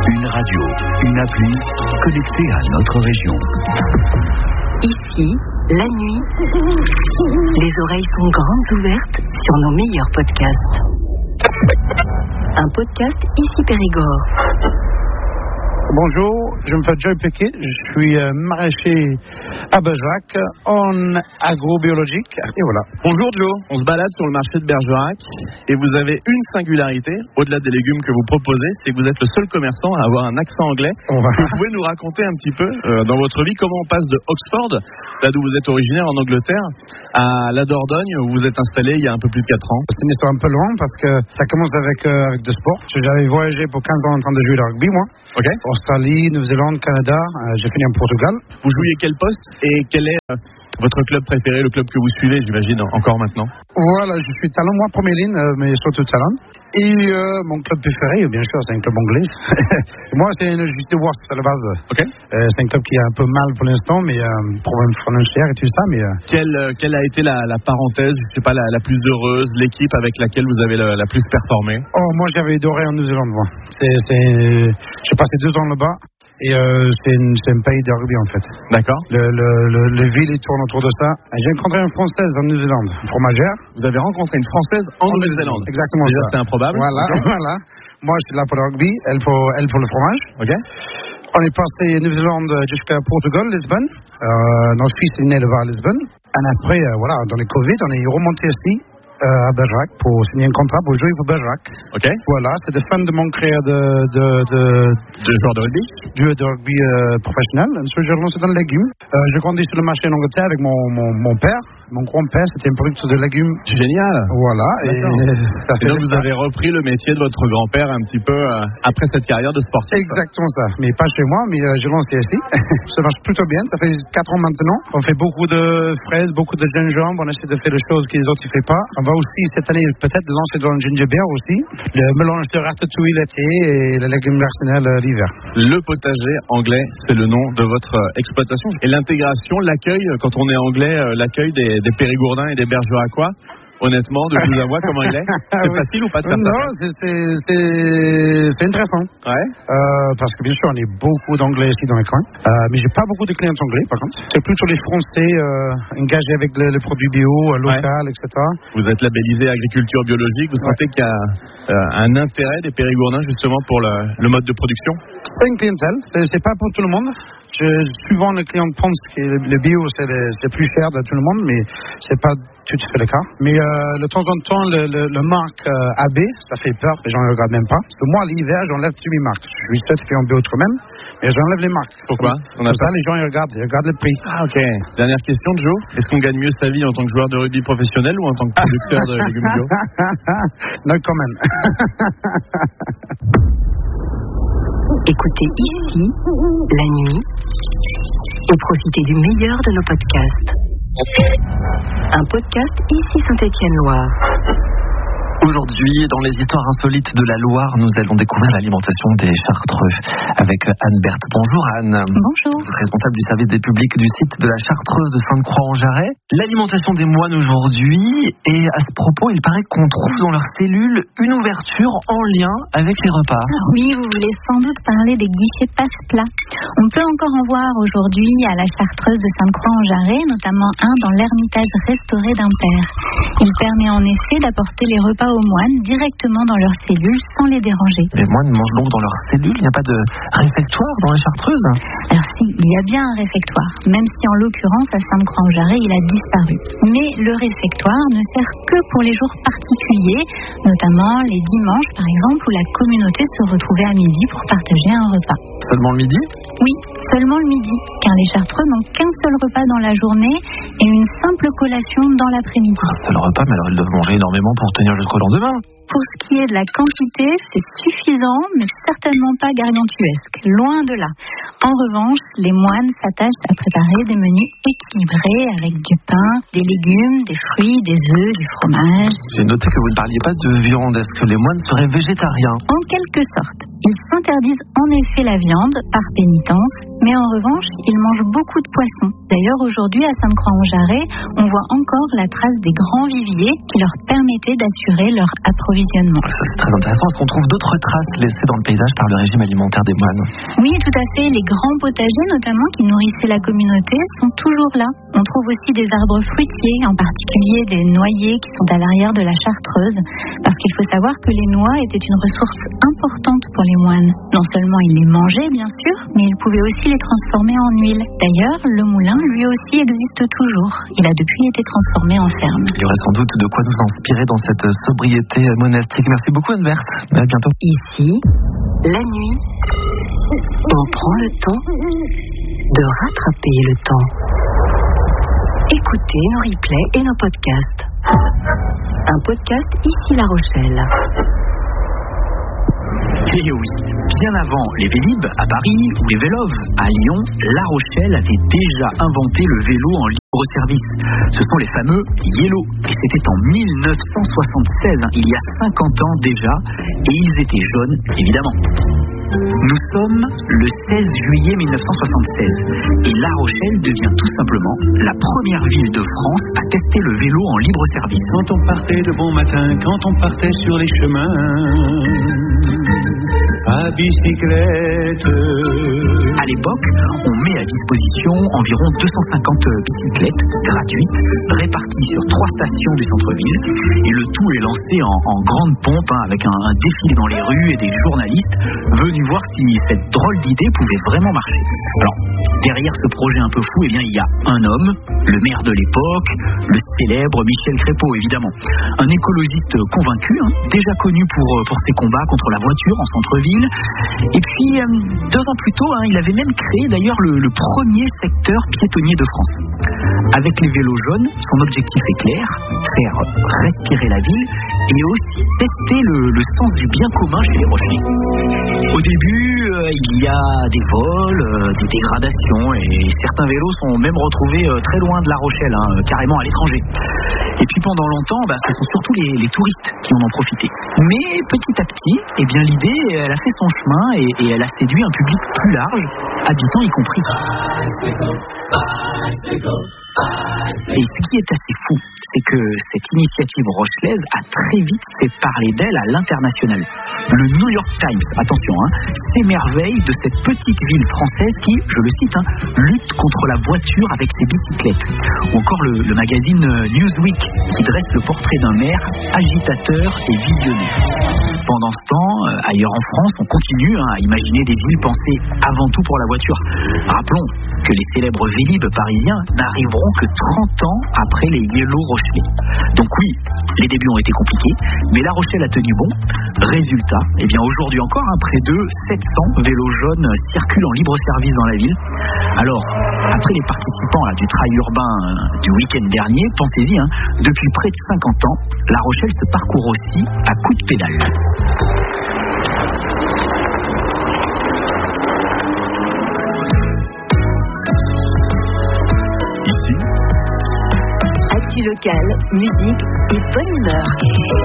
Une radio, une appli, connectée à notre région. Ici, la nuit, les oreilles sont grandes ouvertes sur nos meilleurs podcasts. Un podcast Ici Périgord. Bonjour, je m'appelle Joy Piquet, je suis maraîcher à Bergerac en agrobiologique et voilà. Bonjour Joe, on se balade sur le marché de Bergerac et vous avez une singularité, au-delà des légumes que vous proposez, c'est que vous êtes le seul commerçant à avoir un accent anglais. Vous pouvez nous raconter un petit peu dans votre vie comment on passe de Oxford, là d'où vous êtes originaire en Angleterre, à la Dordogne où vous êtes installé il y a un peu plus de 4 ans. C'est une histoire un peu longue parce que ça commence avec du sport. J'avais voyagé pour 15 ans en train de jouer au rugby moi. Ok. Australie, Nouvelle-Zélande, Canada, j'ai fini en Portugal. Vous jouiez quel poste et quel est votre club préféré, le club que vous suivez, j'imagine, encore maintenant? Voilà, je suis talent, moi, première ligne, mais surtout talent. Et mon club préféré, bien sûr, c'est un club anglais. Moi, c'est le JT Wasps à la base. Okay. C'est un club qui est un peu mal pour l'instant, mais problème financier et tout ça. Mais Quelle a été la parenthèse, je sais pas, la plus heureuse, l'équipe avec laquelle vous avez la plus performé? Oh, moi, j'avais adoré en Nouvelle-Zélande, moi. J'ai passé 2 ans là-bas. Et c'est un pays de rugby en fait. D'accord. Le ville il tourne autour de ça. J'ai rencontré une Française en Nouvelle-Zélande, une fromagère. Vous avez rencontré une Française en Nouvelle-Zélande. Exactement. Déjà ça. c'était improbable. Voilà, voilà. Moi je suis là pour le rugby, elle pour le fromage. Ok. On est passé Nouvelle-Zélande jusqu'à Portugal, Lisbonne. Notre fils est né là-bas à Lisbonne. Et après, voilà, dans le Covid, on est remonté ici. À Bergerac pour signer un contrat pour jouer pour Bergerac. Ok. Voilà, c'était fin de mon carrière de joueur de rugby. Joueur de rugby professionnel. Ensuite, j'ai relancé dans le légume. J'ai grandi sur le marché en Angleterre avec mon père. Mon grand-père, c'était un producteur de légumes. Génial. Voilà. Et donc vous avez repris le métier de votre grand-père un petit peu après cette carrière de sportif. Exactement ça. Mais pas chez moi, mais j'ai lancé ici. Ça marche plutôt bien. Ça fait 4 ans maintenant. On fait beaucoup de fraises, beaucoup de gingembre. On essaie de faire des choses que les autres ne font pas. On va aussi cette année peut-être lancer dans le gingembre aussi. Le mélange de ratatouille l'été et le légume personnel l'hiver. Le potager anglais, c'est le nom de votre exploitation. Et l'intégration, l'accueil, quand on est anglais, l'accueil des Périgourdins et des Bergeracois, honnêtement, de vous avoir, comment il est? C'est facile ou pas de faire ça? Non, c'est intéressant. Ouais. Parce que bien sûr, on est beaucoup d'anglais ici dans les coins. Mais j'ai pas beaucoup de clients anglais, par contre. C'est plutôt les Français engagés avec les produits bio, local, etc. Vous êtes labellisé agriculture biologique. Vous sentez qu'il y a un intérêt des Périgourdins justement pour le mode de production? C'est une clientèle. C'est pas pour tout le monde. Souvent, les clients pensent que le bio, c'est plus cher de tout le monde, mais c'est pas tout à fait le cas. Mais de temps en temps, le marque AB, ça fait peur, les gens ne regardent même pas. Parce que moi, l'hiver, j'enlève toutes mes marques. Je suis certifié en bio même, mais j'enlève les marques. Pourquoi? Comme ça, les gens ils regardent le prix. Ah, ok. Dernière question, Joe. Est-ce qu'on gagne mieux sa vie en tant que joueur de rugby professionnel ou en tant que producteur de légumes bio? No comment. Écoutez ici, la nuit, et profitez du meilleur de nos podcasts. Un podcast Ici Saint-Étienne-Loire. Aujourd'hui, dans les histoires insolites de la Loire, nous allons découvrir l'alimentation des Chartreux avec Anne Berthe. Bonjour Anne. Bonjour. Vous êtes responsable du service des publics du site de la Chartreuse de Sainte-Croix-en-Jarret. L'alimentation des moines aujourd'hui, et à ce propos, il paraît qu'on trouve dans leurs cellules une ouverture en lien avec les repas. Oui, vous voulez sans doute parler des guichets passe-plat. On peut encore en voir aujourd'hui à la Chartreuse de Sainte-Croix-en-Jarret, notamment un dans l'Ermitage restauré d'Impair. Il permet en effet d'apporter les repas aux moines directement dans leurs cellules sans les déranger. Les moines mangent donc dans leurs cellules? Il n'y a pas de réfectoire dans la Chartreuse? Alors si, il y a bien un réfectoire, même si en l'occurrence à Sainte-Croix-en-Jarret il a disparu. Mais le réfectoire ne sert que pour les jours particuliers, notamment les dimanches par exemple où la communauté se retrouvait à midi pour partager un repas. Seulement le midi? Oui, seulement le midi, car les Chartreux n'ont qu'un seul repas dans la journée et une simple collation dans l'après-midi. Un seul repas, mais alors ils doivent manger énormément pour tenir jusqu'au lendemain. Pour ce qui est de la quantité, c'est suffisant, mais certainement pas gargantuesque, loin de là. En revanche, les moines s'attachent à préparer des menus équilibrés avec du pain, des légumes, des fruits, des œufs, du fromage. J'ai noté que vous ne parliez pas de viande. Est-ce que les moines seraient végétariens? En quelque sorte. Ils s'interdisent en effet la viande par pénitence, Mais en revanche, ils mangent beaucoup de poissons. D'ailleurs, aujourd'hui, à Sainte-Croix-en-Jarret, on voit encore la trace des grands viviers qui leur permettaient d'assurer leur approvisionnement. Ça, c'est très intéressant. Est-ce qu'on trouve d'autres traces laissées dans le paysage par le régime alimentaire des moines? Oui, tout à fait. Les grands potagers, notamment, qui nourrissaient la communauté, sont toujours là. On trouve aussi des arbres fruitiers, en particulier des noyers qui sont à l'arrière de la Chartreuse, parce qu'il faut savoir que les noix étaient une ressource importante pour les moines. Non seulement ils les mangeaient, bien sûr, mais ils pouvaient aussi les transformer en huile. D'ailleurs, le moulin, lui aussi, existe toujours. Il a depuis été transformé en ferme. Il y aurait sans doute de quoi nous inspirer dans cette sobriété monastique. Merci beaucoup, Anne-Berthe. À bientôt. Ici, la nuit, on prend le temps de rattraper le temps. Écoutez nos replays et nos podcasts. Un podcast Ici La Rochelle. Et oui, bien avant les Vélib à Paris ou les Véloves à Lyon, La Rochelle avait déjà inventé le vélo en libre service. Ce sont les fameux Yellow. Et c'était en 1976, il y a 50 ans déjà, et ils étaient jaunes, évidemment. Nous sommes le 16 juillet 1976 et La Rochelle devient tout simplement la première ville de France à tester le vélo en libre service. Quand on partait de bon matin, quand on partait sur les chemins à bicyclette. À l'époque, on met à disposition environ 250 bicyclettes gratuites réparties sur 3 stations du centre-ville et le tout est lancé en grande pompe avec un défilé dans les rues et des journalistes venus voir si cette drôle d'idée pouvait vraiment marcher. Alors, derrière ce projet un peu fou, eh bien, il y a un homme, le maire de l'époque, le célèbre Michel Crépeau, évidemment. Un écologiste convaincu, déjà connu pour ses combats contre la voiture en centre-ville. Et puis, 2 ans plus tôt, il avait même créé d'ailleurs le premier secteur piétonnier de France. Avec les vélos jaunes, son objectif est clair, faire respirer la ville et aussi tester le sens du bien commun chez les Rochelais. Au début, il y a des vols, des dégradations et certains vélos sont même retrouvés très loin de La Rochelle, carrément à l'étranger. Et puis pendant longtemps, ce sont surtout les touristes qui en ont profité. Mais petit à petit, eh bien, l'idée, elle a fait son chemin et elle a séduit un public plus large, habitants y compris. Et ce qui est assez fou, c'est que cette initiative rochelaise a très vite fait parler d'elle à l'international. Le New York Times, attention, s'émerveille de cette petite ville française qui, je le cite, lutte contre la voiture avec ses bicyclettes. Ou encore le magazine Newsweek qui dresse le portrait d'un maire agitateur et visionnaire. Pendant ce temps, ailleurs en France, on continue à imaginer des villes pensées avant tout pour la voiture. Rappelons que les célèbres Vélib parisiens n'arriveront que 30 ans après les Yellow Rochelais. Donc oui, les débuts ont été compliqués, mais La Rochelle a tenu bon. Résultat, eh bien aujourd'hui encore, près de 700 vélos jaunes circulent en libre service dans la ville. Alors, après les participants du trail urbain du week-end dernier, pensez-y, depuis près de 50 ans, La Rochelle se parcourt aussi à coups de pédale. Actu local, musique et bonne humeur.